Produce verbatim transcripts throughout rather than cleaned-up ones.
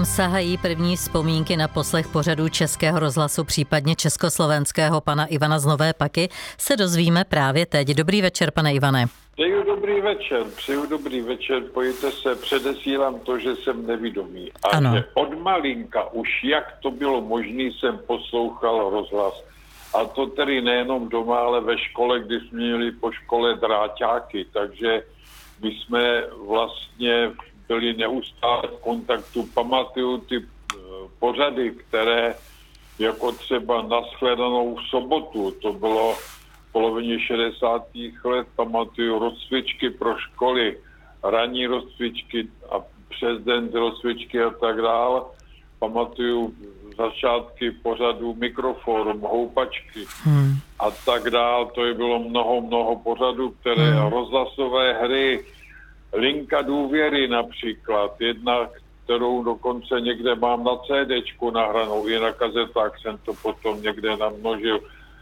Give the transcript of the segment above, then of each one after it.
Sahají první vzpomínky na poslech pořadů Českého rozhlasu, případně československého pana Ivana z Nové Paky, se dozvíme právě teď. Dobrý večer, pane Ivane. Přeju dobrý večer, přeju dobrý večer, pojďte se, předesílám to, že jsem nevidomý. A ano. Že od malinka už jak to bylo možné, jsem poslouchal rozhlas. A to tedy nejenom doma, ale ve škole, kdy jsme měli po škole dráťáky, takže my jsme vlastně byli neustále v kontaktu. Pamatuju ty pořady, které jako třeba Nashledanou v sobotu, to bylo v polovině šedesátých let, pamatuju rozcvičky pro školy, ranní rozcvičky a přes den rozcvičky a tak dále. Pamatuju začátky pořadu Mikroforum, Houpačky hmm. a tak dále. To je bylo mnoho, mnoho pořadů, které hmm. rozhlasové hry, Linka důvěry například, jedna, kterou dokonce někde mám na CDčku nahranou, i na kazetách jsem to potom někde namnožil.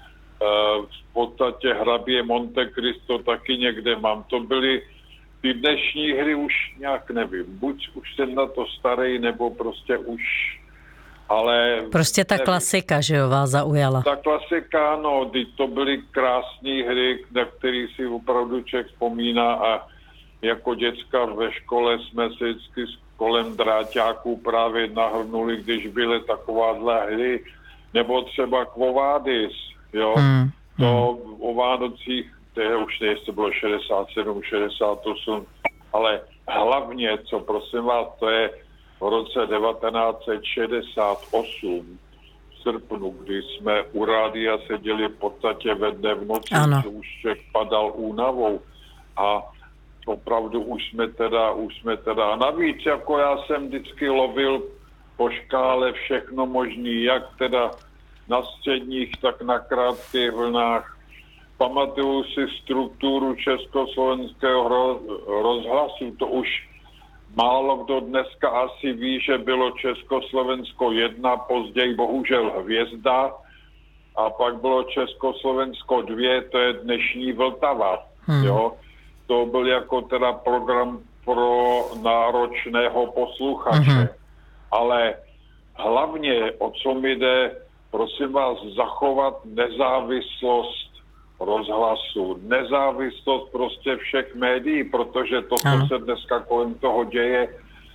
V podstatě Hrabě Monte Cristo taky někde mám. To byly ty dnešní hry, už nějak nevím. Buď už jsem na to starý, nebo prostě už, ale... Prostě ta nevím. Klasika, že jo, vás zaujala. Ta klasika, no, to byly krásné hry, na které si opravdu člověk vzpomíná a jako děcka ve škole jsme se vždycky kolem dráťáků právě nahrnuli, když byly takováhle hry, nebo třeba Quo Vadis, jo, hmm. to o Vánocích, to je už ne, jestli bylo šedesát sedm, šedesát osm, ale hlavně, co prosím vás, to je v roce devatenáct set šedesát osm, v srpnu, kdy jsme u rádia seděli v podstatě ve dne v noci, že už člověk padal únavou a opravdu už jsme teda, už jsme teda, navíc jako já jsem vždycky lovil po škále všechno možný, jak teda na středních, tak na krátkých vlnách. Pamatuju si strukturu československého rozhlasu, to už málo kdo dneska asi ví, že bylo Československo jedna, později bohužel Hvězda a pak bylo Československo dvě, to je dnešní Vltava, hmm. jo. To byl jako teda program pro náročného posluchače. Mm-hmm. Ale hlavně, o co mi jde, prosím vás, zachovat nezávislost rozhlasu. Nezávislost prostě všech médií, protože to, co se dneska kolem toho děje,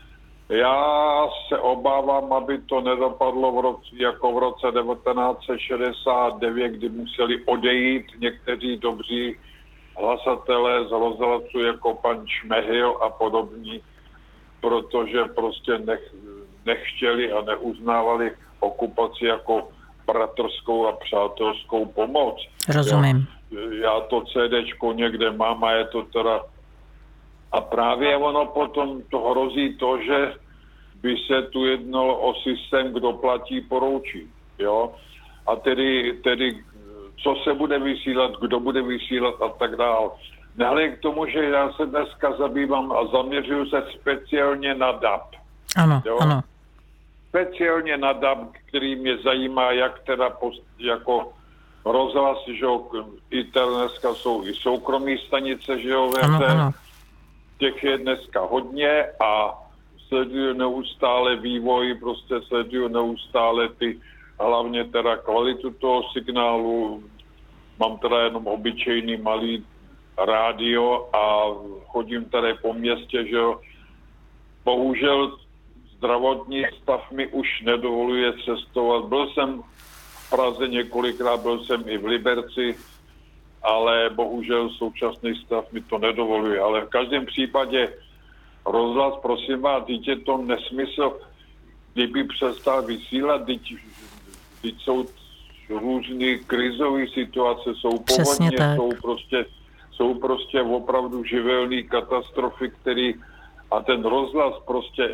já se obávám, aby to nedopadlo v roce, jako v roce devatenáct set šedesát devět, kdy museli odejít někteří dobří hlasatelé z rozhlasu jako pan Šmehil a podobní, protože prostě nech, nechtěli a neuznávali okupaci jako bratrskou a přátelskou pomoc. Rozumím. Já, já to CDčko někde mám a je to teda... A právě ono potom to hrozí to, že by se tu jednalo o systém, kdo platí, poroučí. Jo? A tedy, tedy co se bude vysílat, kdo bude vysílat a tak dál. Nehledě k tomu, že já se dneska zabývám a zaměřuju se speciálně na D A B. Ano, jo? ano. Speciálně na D A B, který mě zajímá, jak teda post, jako rozhlas, že jo, i dneska jsou i soukromí stanice, že jo, ano, ano. Těch je dneska hodně a sleduju neustále vývoj, prostě sleduju neustále ty hlavně teda kvalitu toho signálu. Mám teda jenom obyčejný malý rádio a chodím tady po městě, že jo. Bohužel zdravotní stav mi už nedovoluje cestovat. Byl jsem v Praze několikrát, byl jsem i v Liberci, ale bohužel současný stav mi to nedovoluje. Ale v každém případě rozhlas, prosím vás, dítě to nesmysl, kdyby přestal vysílat, dítě Teď jsou různé krizové situace, jsou povodně, jsou prostě, jsou prostě opravdu živelné katastrofy, který a ten rozhlas prostě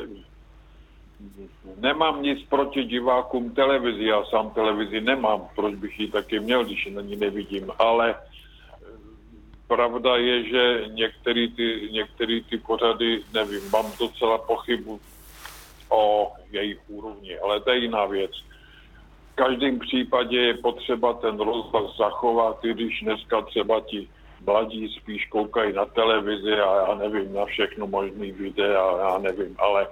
nemám nic proti divákům televizi, já sám televizi nemám, proč bych ji taky měl, když na ní nevidím, ale pravda je, že některé ty, některé ty pořady, nevím, mám docela pochybu o jejich úrovni, ale to je jiná věc. V každém případě je potřeba ten rozhlas zachovat, i když dneska třeba ti mladí spíš koukají na televizi a já nevím, na všechno možný videa, já nevím, ale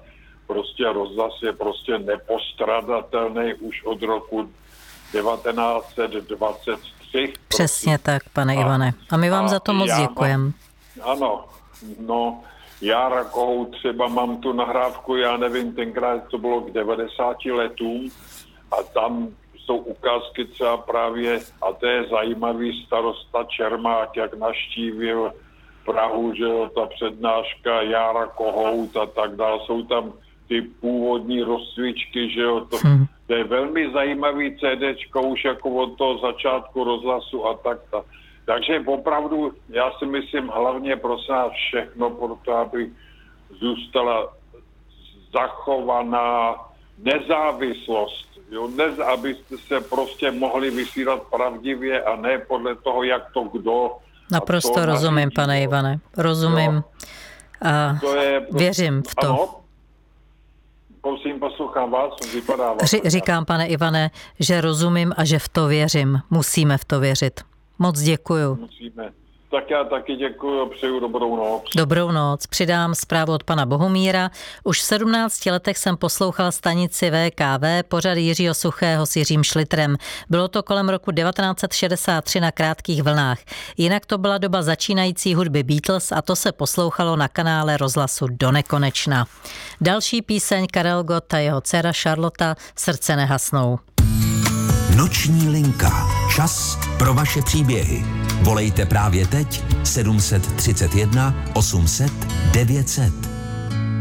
prostě rozhlas je prostě nepostradatelný už od roku devatenáct set dvacet tři. Přesně tak, pane a, Ivane. A my vám a za to moc děkujeme. Ano, no, Jára Kohout třeba mám tu nahrávku, já nevím, tenkrát to bylo k devadesáti letům a tam jsou ukázky třeba právě, a to je zajímavý, starosta Čermák, jak navštívil Prahu, že jo, ta přednáška Jára Kohout a tak dále, jsou tam ty původní rozcvičky, že jo, to, hmm. to je velmi zajímavý CDčko už jako od toho začátku rozhlasu a tak ta. Takže opravdu, já si myslím hlavně pro nás všechno, proto aby zůstala zachovaná nezávislost, jo, Nez, abyste se prostě mohli vysílat pravdivě a ne podle toho, jak to kdo. Naprosto rozumím, nařídí, pane Ivane, rozumím jo. A to je, věřím v to. Ano, prosím, poslouchám vás, vypadá vás. Ři, říkám, pane Ivane, že rozumím a že v to věřím, musíme v to věřit. Moc děkuju. Musíme. Tak já taky děkuju a přeju dobrou noc. Dobrou noc. Přidám zprávu od pana Bohumíra. Už v sedmnácti letech jsem poslouchal stanici V K V, pořad Jiřího Suchého s Jiřím Šlitrem. Bylo to kolem roku devatenáct set šedesát tři na Krátkých vlnách. Jinak to byla doba začínající hudby Beatles a to se poslouchalo na kanále rozhlasu donekonečna. Další píseň Karel Gott a jeho dcera Charlotta Srdce nehasnou. Noční linka. Čas pro vaše příběhy. Volejte právě teď sedm set třicet jedna osm set devět set.